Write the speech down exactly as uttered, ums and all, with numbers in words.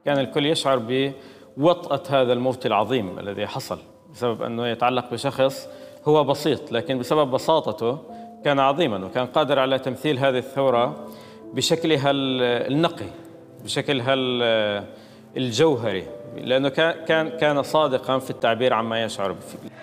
كان الكل يشعر بوطأة هذا الموت العظيم الذي حصل بسبب أنه يتعلق بشخص هو بسيط، لكن بسبب بساطته كان عظيما، وكان قادر على تمثيل هذه الثورة بشكلها النقي، بشكلها الجوهري، لأنه كان كان صادقا في التعبير عما يشعر فيه.